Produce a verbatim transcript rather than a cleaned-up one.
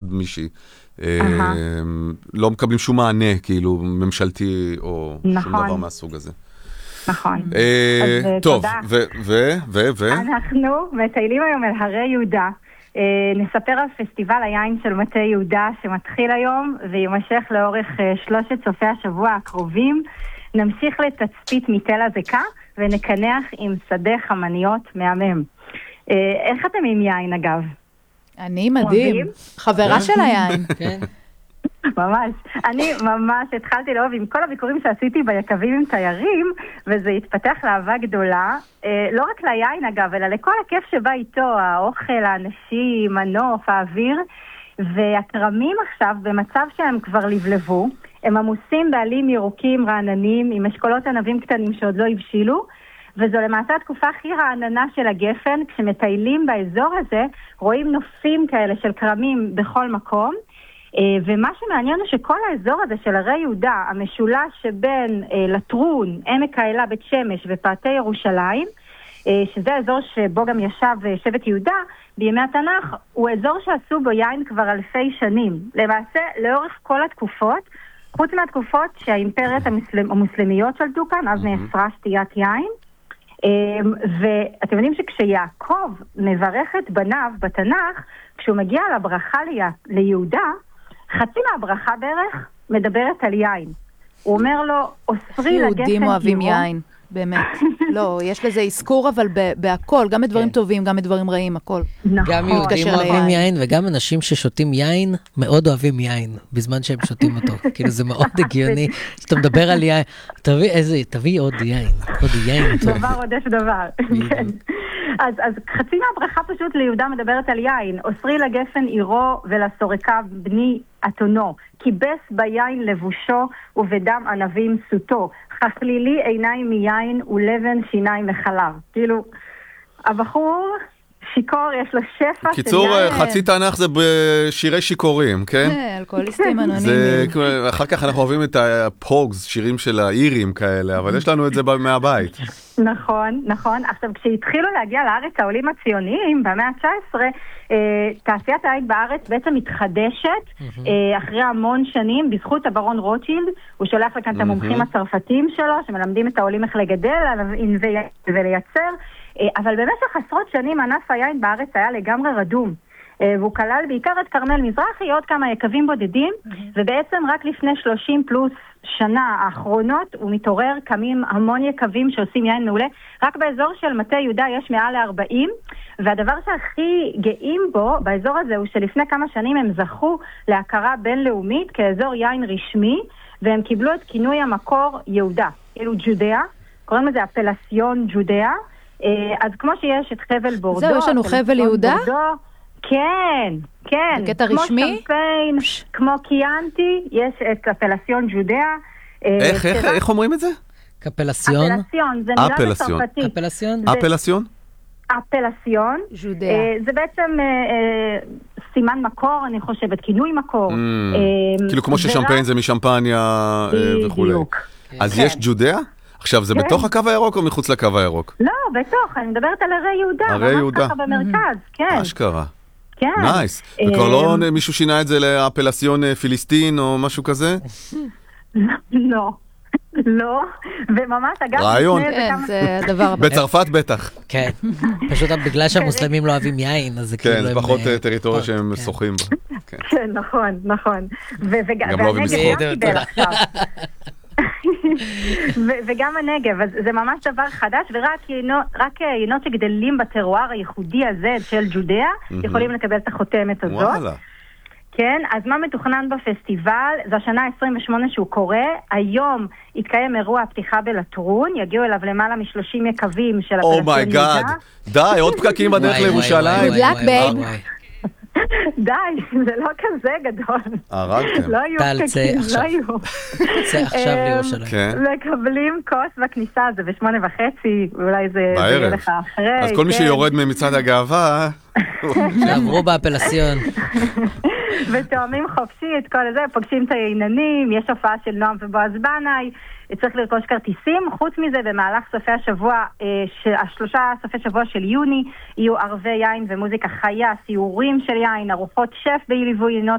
מישהי. לא מקבלים שום מענה, כאילו, ממשלתי או שום דבר מהסוג הזה. נכון. טוב, ו, ו, ו, ו. אנחנו מטיילים היום אל הרי יהודה. נספר על פסטיבל היין של מטה יהודה שמתחיל היום וימשך לאורך שלושת סופי השבוע הקרובים. נמשיך לתצפית מתל הזקה ונקנח עם שדה חמניות מהמם. איך אתם עם יין אגב? אני מדהים. חברה של היין. כן. ממש. אני ממש התחלתי לאהוב עם כל הביקורים שעשיתי ביקבים עם תיירים, וזה התפתח לאהבה גדולה, לא רק ליין אגב, אלא לכל הכיף שבא איתו, האוכל, האנשים, הנוף, האוויר, והקרמים עכשיו במצב שהם כבר לבלבו, הם עמוסים בעלים ירוקים רעננים עם אשכולות ענבים קטנים שעוד לא הבשילו, וזו למעשה התקופה הכי רעננה של הגפן. כשמטיילים באזור הזה רואים נופים כאלה של קרמים בכל מקום, ומה שמעניין הוא שכל האזור הזה של הרי יהודה, המשולש שבין לטרון, עמק האלה, בית שמש ופאתי ירושלים, שזה האזור שבו גם ישב שבט יהודה בימי התנ"ך, הוא אזור שעשו בו יין כבר אלפי שנים. למעשה לאורך כל התקופות, חוץ מהתקופות שהאימפריות המוסלמ, המוסלמיות שלטו כאן, אז נאסרה שתיית יין. ואתם יודעים שכשיעקב מברך את בניו בתנ"ך, כשהוא מגיע לברכה ליהודה, חצי מהברכה בערך מדברת על יין. הוא אומר לו, אוסרי לגפן יהודים אוהבים יין, באמת. לא, יש לזה עסקור, אבל בהכל, גם בדברים טובים, גם בדברים רעים, הכל. גם יהודים אוהבים יין, וגם אנשים ששותים יין, מאוד אוהבים יין, בזמן שהם שותים אותו. כאילו זה מאוד הגיוני. שאתה מדבר על יין, תביא איזה, תביא עוד יין, עוד יין טוב. דבר עוד יש דבר. אז, אז חצי מהברכה פשוט ליהודה מדברת על יין. אוסרי לגפן עירו ולסורקה בני אתונו. כיבס ביין לבושו ובדם ענבים סוטו. חכלילי עיניים מיין ולבן שיניים מחלב. כאילו, הבחור שיקור, יש לו שפע. קיצור, חצי תנ"ך זה בשירי שיקורים, כן? כן, אלכוהוליסטים אנונימיים. אחר כך אנחנו אוהבים את הפוגס, שירים של האירים כאלה, אבל יש לנו את זה מהבית. נכון, נכון. עכשיו, כשהתחילו להגיע לארץ העולים הציוניים, במאה ה-תשע עשרה, תעשיית היין בארץ בעצם מתחדשת אחרי המון שנים, בזכות הברון רוטשילד. הוא שולח לכאן את המומחים הצרפתים שלו, שמלמדים את העולים איך לגדל ולייצר. אבל במשך עשרות שנים ענף היין בארץ היה לגמרי רדום. והוא כלל בעיקר את קרמל מזרחי, עוד כמה יקבים בודדים, ובעצם רק לפני שלושים פלוס שנה האחרונות הוא מתעורר, קמים המון יקבים שעושים יין מעולה. רק באזור של מטה יהודה יש מעל ל-ארבעים, והדבר שהכי גאים בו באזור הזה הוא שלפני כמה שנים הם זכו להכרה בינלאומית כאזור יין רשמי, והם קיבלו את כינוי המקור יהודה, אלו ג'ודאה, קוראים לזה אפלסיון ג'ודאה. אז כמו שיש את חבל בורדו, זהו, יש לנו חבל יהודה? בורדו, כן, כן. בקטע כמו רשמי? שמפיין, כמו קיאנטי, יש את אפלסיון ג'ודאה. איך, איך, איך אומרים את זה? קפלסיון? אפלסיון, זה מילה בצרפתית. אפלסיון? אפלסיון? אפלסיון. ג'ודאה. זה בעצם סימן מקור, אני חושבת, כינוי מקור. כאילו כמו ששמפיין זה משמפניה וכו'. אז יש ג'ודאה? עכשיו, זה בתוך הקו הירוק או מחוץ לקו הירוק? לא, בתוך, אני מדברת על הרי יהודה. הרי יהודה. ממש ככה במרכז, כן. אשכרה. כן. נייס. וכבר לא מישהו שינה את זה לאפלסיון פיליסטין או משהו כזה? לא. לא. וממש, אגב, רעיון. כן, זה הדבר הבא. בצרפת בטח. כן. פשוט בגלל שהמוסלמים לא אוהבים יין, אז זה כאילו... כן, זה פחות טריטוריה שהם שוחים בה. כן, נכון, נכון. גם לא אוהבים לשחות. וגם הנגב, אז זה ממש דבר חדש, ורק יינות שגדלים בטרואר הייחודי הזה של ג'ודאה יכולים לקבל את החותמת הזאת. וואלה. כן, אז מה מתוכנן בפסטיבל? זו השנה ה-עשרים ושמונה שהוא קורה. היום יתקיים אירוע הפתיחה בלטרון, יגיעו אליו למעלה מ-שלושים יקבים של הפלסיון יהודה. אומייגאד, די, עוד פקקים בדרך לירושלים. Black babe. די, זה לא כזה גדול. הרגתם. לא יהיו פקקים, לא יהיו. צא עכשיו לירושלים. מקבלים כוס בכניסה, זה בשמונה וחצי, אולי זה יהיה לך אחרי. אז כל מי שיורד ממצעד הגאווה... שעברו באפלסיון. ותואמים חופשי את כל זה, פוגשים את העיננים, יש הופעה של נועם ובועז בנאי, צריך לרכוש כרטיסים. חוץ מזה, במהלך סופי השבוע, השלושה סופי שבוע של יוני, יהיו ערבי יין ומוזיקה חיה, סיורים של יין, ארוחות שף בליווי יינות